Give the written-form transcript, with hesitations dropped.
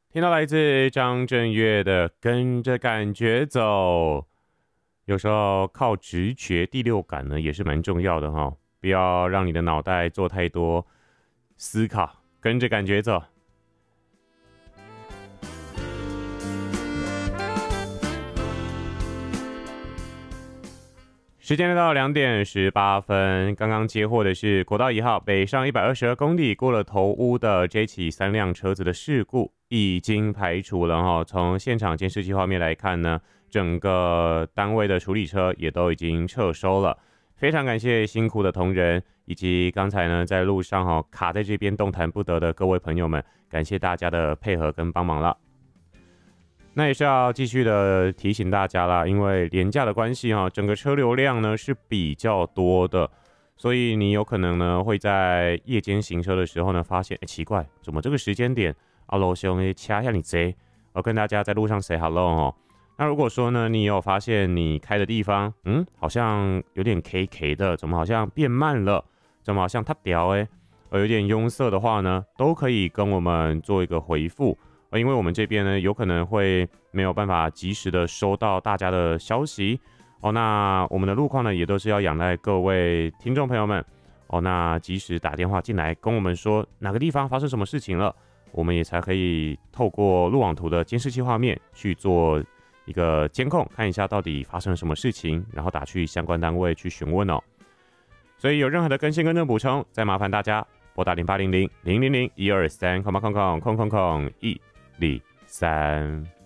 听到来自张震岳的《跟着感觉走》，有时候靠直觉、第六感呢也是蛮重要的哈，不要让你的脑袋做太多思考，跟着感觉走。时间来到2点18分，刚刚接获的是国道1号北上122公里过了头屋的这起3辆车子的事故已经排除了哈。从现场监视器画面来看呢，整个单位的处理车也都已经撤收了。非常感谢辛苦的同仁，以及刚才呢在路上卡在这边动弹不得的各位朋友们，感谢大家的配合跟帮忙了。那也是要继续的提醒大家啦，因为连假的关系整个车流量呢是比较多的，所以你有可能呢会在夜间行车的时候呢发现，奇怪，怎么这个时间点路上的车向你贼？我跟大家在路上 say hello 哦。那如果说呢，你有发现你开的地方，好像有点 KK 的，怎么好像变慢了？怎么好像它屌有点拥塞的话呢，都可以跟我们做一个回复。因为我们这边呢，有可能会没有办法及时的收到大家的消息那我们的路况呢，也都是要仰赖各位听众朋友们那及时打电话进来跟我们说哪个地方发生什么事情了，我们也才可以透过路网图的监视器画面去做一个监控，看一下到底发生了什么事情，然后打去相关单位去询问所以有任何的更新跟正补充，再麻烦大家拨打0800 000 123，空空空空空空空103。